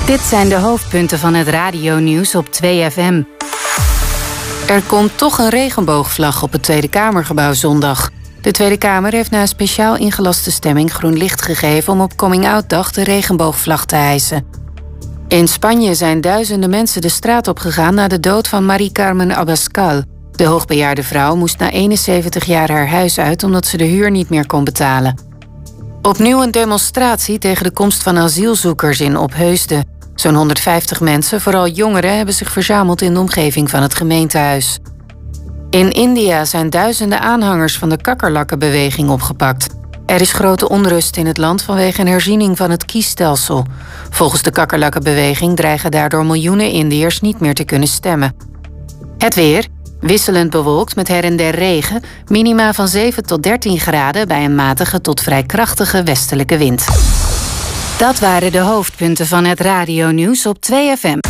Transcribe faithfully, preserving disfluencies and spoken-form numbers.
Dit zijn de hoofdpunten van het radionieuws op twee F M. Er komt toch een regenboogvlag op het Tweede Kamergebouw zondag. De Tweede Kamer heeft na een speciaal ingelaste stemming groen licht gegeven om op Coming-out-dag de regenboogvlag te hijsen. In Spanje zijn duizenden mensen de straat opgegaan na de dood van Mari Carmen Abascal. De hoogbejaarde vrouw moest na eenenzeventig jaar haar huis uit omdat ze de huur niet meer kon betalen. Opnieuw een demonstratie tegen de komst van asielzoekers in Opheusden. Zo'n honderdvijftig mensen, vooral jongeren, hebben zich verzameld in de omgeving van het gemeentehuis. In India zijn duizenden aanhangers van de kakkerlakkenbeweging opgepakt. Er is grote onrust in het land vanwege een herziening van het kiesstelsel. Volgens de kakkerlakkenbeweging dreigen daardoor miljoenen Indiërs niet meer te kunnen stemmen. Het weer. Wisselend bewolkt met her en der regen. Minima van zeven tot dertien graden bij een matige tot vrij krachtige westelijke wind. Dat waren de hoofdpunten van het radionieuws op twee F M.